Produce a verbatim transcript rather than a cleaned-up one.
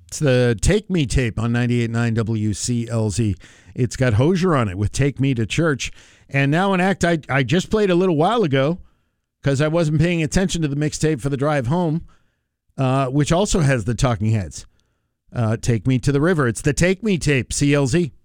It's the Take Me tape on ninety-eight point nine W C L Z. It's got Hozier on it with Take Me to Church. And now an act I, I just played a little while ago because I wasn't paying attention to the mixtape for the drive home, uh, which also has the Talking Heads. Uh, Take Me to the River. It's the Take Me tape, C L Z.